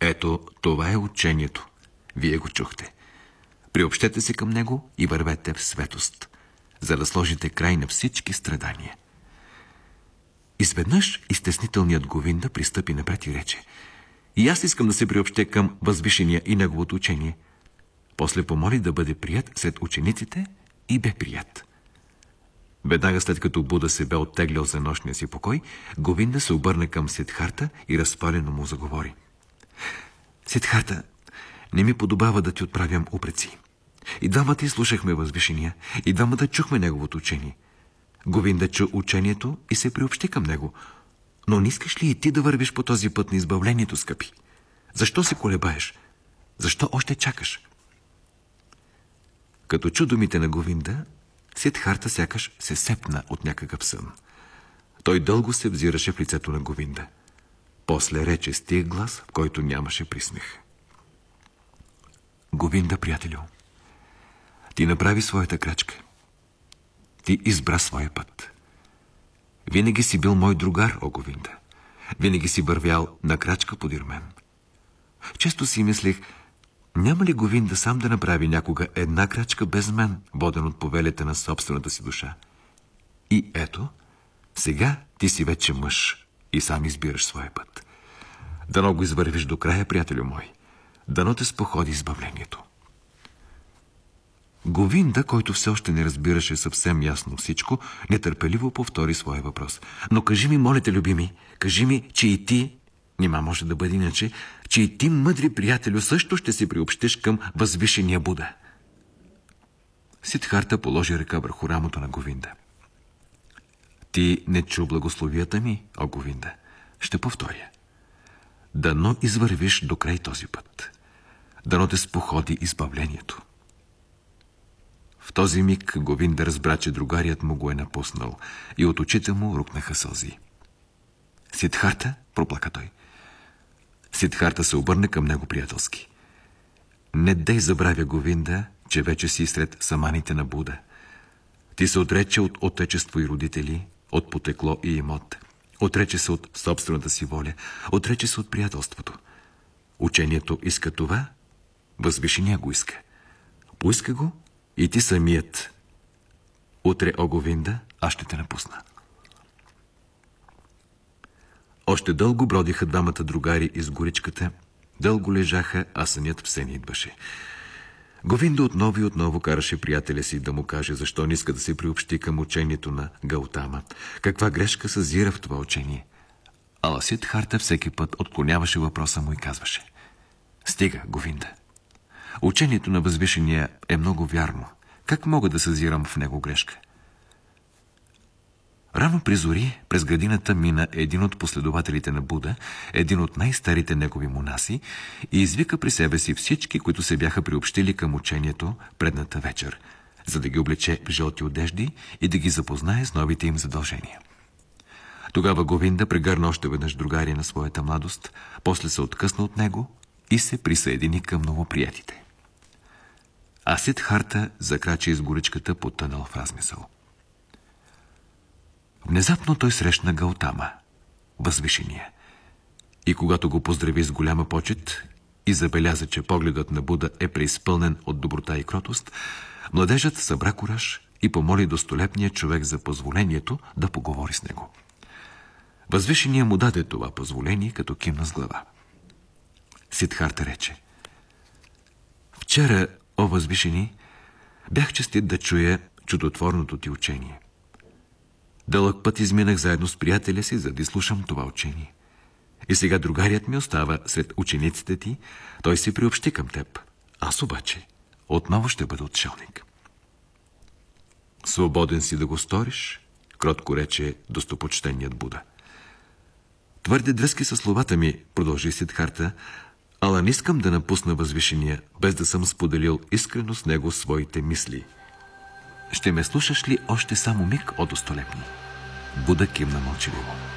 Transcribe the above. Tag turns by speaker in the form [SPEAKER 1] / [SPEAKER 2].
[SPEAKER 1] Ето, това е учението. Вие го чухте. Приобщете се към него и вървете в светост, за да сложите край на всички страдания. Изведнъж изтеснителният Говинда пристъпи напред и рече: и аз искам да се приобщя към възвишения и неговото учение. После помоли да бъде прият сред учениците и бе прият. Веднага след като Буда се бе оттеглял за нощния си покой, Говинда се обърна към Сиддхарта и разпалено му заговори: Сиддхарта, не ми подобава да ти отправям упреци. И двамата изслушахме възвишения, и двамата чухме неговото учение. Говинда чу учението и се приобщи към него. Но не искаш ли и ти да вървиш по този път на избавлението, скъпи? Защо се колебаеш? Защо още чакаш? Като чу думите на Говинда, Сиддхарта сякаш се сепна от някакъв сън. Той дълго се взираше в лицето на Говинда. После рече с тих глас, в който нямаше присмех: Говинда, приятелю, ти направи своята крачка. Ти избра своя път. Винаги си бил мой другар, о Говинда. Винаги си вървял на крачка подир мен. Често си мислех, няма ли Говинда сам да направи някога една крачка без мен, воден от повелята на собствената си душа? И ето, сега ти си вече мъж и сам избираш своя път. Дано го извървиш до края, приятелю мой. Дано те споходи избавлението. Говинда, който все още не разбираше съвсем ясно всичко, нетърпеливо повтори своя въпрос. Но кажи ми, моля те, любими, кажи ми, че и ти, нима може да бъде иначе, че и ти, мъдри приятелю, също ще се приобщиш към възвишения Буда. Сиддхарта положи ръка върху рамото на Говинда. Ти не чу благословията ми, о Говинда. Ще повторя. Дано извървиш до край този път. Дано те споходи избавлението. В този миг Говинда разбра, че другарият му го е напуснал и от очите му рукнаха сълзи. Сиддхарта, проплака той. Сиддхарта се обърна към него приятелски. Не дей забравя, Говинда, че вече си сред саманите на Буда. Ти се отрече от отечество и родители, от потекло и имот. Отрече се от собствената си воля, отрече се от приятелството. Учението иска това, възвишения го иска. Поиска го и ти самият. Утре, о Говинда, аз ще те напусна. Още дълго бродиха двамата другари из горичката, дълго лежаха, а сънят все не идваше. Говинда отново и отново караше приятеля си да му каже защо не иска да се приобщи към учението на Гаутама, каква грешка съзира в това учение. Ала Сиддхарта всеки път отклоняваше въпроса му и казваше: Стига, Говинда. Учението на възвишения е много вярно. Как мога да съзирам в него грешка? Рано при зори през градината мина един от последователите на Буда, един от най-старите негови монаси, и извика при себе си всички, които се бяха приобщили към учението предната вечер, за да ги облече в жълти одежди и да ги запознае с новите им задължения. Тогава Говинда прегърна още веднъж другари на своята младост, после се откъсна от него и се присъедини към новоприятите. А Сиддхарта закрачи из горичката, потънал в размисъл. Внезапно той срещна Гаутама, възвишения, и когато го поздрави с голяма почет и забеляза, че погледът на Буда е преизпълнен от доброта и кротост, младежът събра кураж и помоли достолепния човек за позволението да поговори с него. Възвишения му даде това позволение, като кимна с глава. Сиддхарта рече: Вчера, о възвишени, бях честит да чуя чудотворното ти учение. Дълъг път изминах заедно с приятеля си, за да изслушам това учение. И сега другарият ми остава сред учениците ти, той се приобщи към теб. Аз обаче отново ще бъда отшелник. Свободен си да го сториш, кротко рече достопочтеният Буда. Твърде дръзки са словата ми, продължи Сиддхарта, ала не искам да напусна възвишения, без да съм споделил искрено с него своите мисли. Ще ме слушаш ли още само миг, о достолепни? Буда кимна мълчаливо.